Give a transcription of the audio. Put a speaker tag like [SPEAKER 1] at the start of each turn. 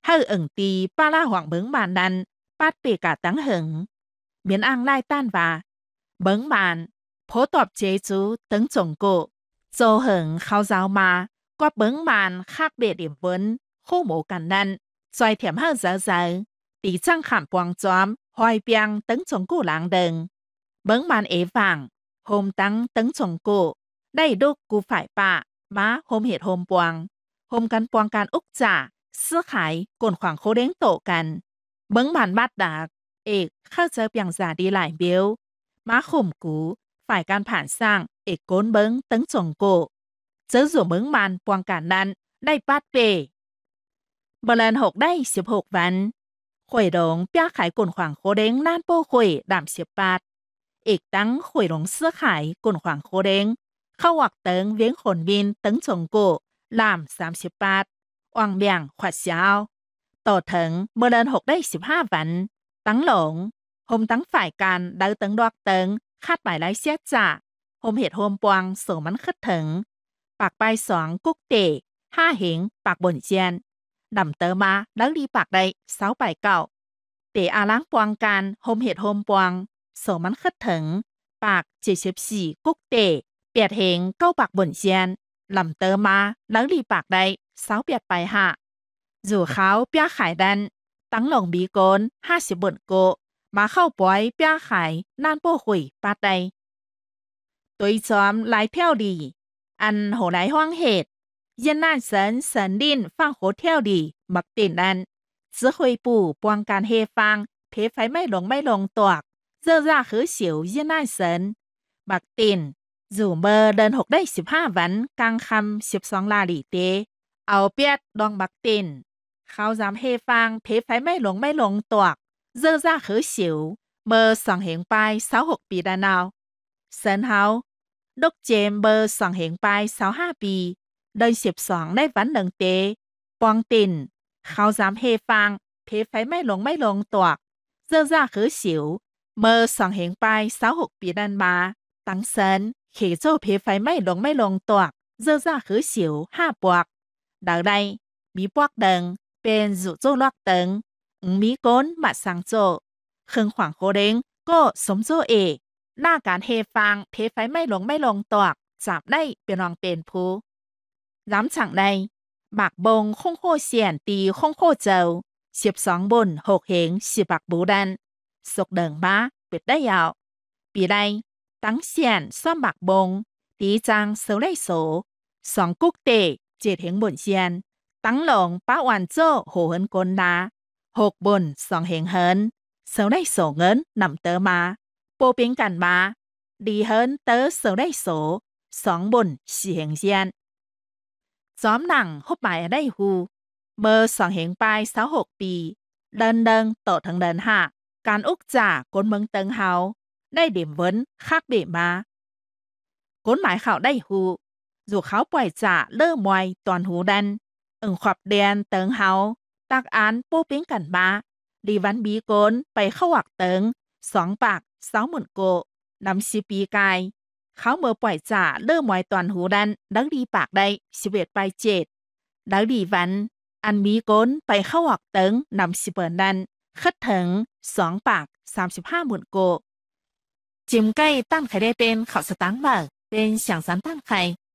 [SPEAKER 1] hơi ẩn tì ba la hoàng bướng bàn đàn, bát bề cả tắng hứng. Miễn ăn lai tan và, bướng bàn, phổ tọp chế chú tấn trồng cổ, dô hứng khao giáo mà, qua bướng bàn khác biệt điểm vấn, khô mổ cản đàn, xoay thiểm hơi dở dở, tí trăng khảm quang chóm, hoài biang tấn trồng cổ lãng đừng. Bướng bàn ế vàng, hôm tăng tấn trồng cổ, đầy đúc cú phải bạ, má hôm hiệt hôm quang, hôm căn quang can úc trả, sữa khải cồn khoảng khô đến tổกันbướng bàn bát đạcเอกเข้าเจอเปียงจ่าดีหลายเบียวม้าข่มกูฝ่ายการผ่านสร้างเอกโกนเบิ้งตั้งจงโกเจอสู่เบิ้งมันปวงการนั้นได้ปัดเปบลันหกได้16 วันข่อยดงเปียขายกลขวางโคเด้งน่านโป้ข่อยดำ18เอกตั้งข่อยดงเสื้อขายกลขวางโคเด้งเข้าวักเติงเวียงขนบินตั้งจงโกลาม38วางเบียงขวัดเช้าต่อถึงเมื่อเดือน6ได้15 วันตั้งหลงโฮมตั้งฝ่ายการเดินตั้งดอกเติงคาดหมายไร้เสียจ่าโฮมเหตุโฮมปวงส่งมันขึ้นถึงปากใบ2กุ๊กเตะ5 เหงปากบนเจียนดำเตอมาแล้วรีปากได้6 ใบเก่าเตะอาล้างปวงการโฮมเหตุโฮมปวงส่งมันขึ้นถึงปาก74กุ๊กเตะ8 เหง9 ปากบนเจียนลำเตอมาแล้วรีปากได้6 8 ไปอยู่เขาเปียขายดันตั้งหลงบีโกน50 บนโกมาเข้าปอยเปียขายน่านโป้หุยปาดใดตัวจอมหลายเที่ยวดีอันโหหลายห้องเหตุเย็นน่านเสินดินฟังโหเที่ยวดีมักตินดันซื้อคุยปู่ปวงการเฮฟังเพไฟไม่ลงตวกเจ้าจ้าคือเสียวเย็นน่านเสินมักตินอยู่เบอร์เดิน6ได้15 วันกลางคำ12 ลาลีเตเอาเปียดดองมักตินเขาจำเฮฟังเพไฟไม่ลงตวกเจ้าจ้าคือเสียวเบอร์2 เหงไป26 ปีดานาวเซินเฮาดกเจมเบอร์2 เหงไป25 ปีเดิน12ได้วัน1 เตปองตินเขาจำเฮฟังเพไฟไม่ลงตวกเจ้าจ้าคือเสียวเบอร์2 เหงไป26 ปีดันมาตั้งเซินเขโจ้เพไฟไม่ลงตวกเจ้าจ้าคือเสียว5 ปวกดาวใดมีปวกเดิงเป็นจุโจ้ลอกเติงมีก้นบัดสังโจเครื่องขวางโคเด้งก็สมโจเอหน้าการเฮฟังเพไฟไม่ลงตวกจับได้เป็นรองเป็นผู้ล้ำฉังใดบักบงคงโคเสียนตีคงโคเจ้า12 บน6 เหง10 บักบูดันสกเดิงบ้าเป็ดได้ยาวปีใดตั้งเสียนซ่อมบักบงตีจังเสาได้โส2 กุ๊กเตะ7 เหงบนเสียนตั้งหลงป้าวันโจ้โหเหินกลดา6 บน2 เหงเหินเสาได้โสเงินนำเตอมาโปเปียงกันมาดีเหินเตอเสาได้โส2 บน4 เหงเสียนจอมหนังฮบหมายได้ฮูเบอร์2 เหงไป26 ปีเดินต่อทางเดิน5การอุกจ่ากนเมืองเติงเฮาได้เด่มเวิ้นคักเบมากนหมายข่าวได้ฮูอยู่เขาปล่อยจ่าเลิ่มมวยตอนหูดันขอบเดียนเติงเฮาตักอ่านโป้เป้งกันมาดีวันบีโกนไปเข้าวักเติง2 ปาก20,000 โกนำ10 ปีกายเขาเมื่อปล่อยจ่าเลิ่มมวยตอนหูดันดังดีปากได้11 ไป7ดังดีวันอันบีโกนไปเข้าวักเติงนำ10 เปิดดันคัดถึง2 ปาก35,000 โกจิมใกล้ตั้งไข่ได้เป็นเขาสตังค์บ่เป็นเสียงสันตั้งไข่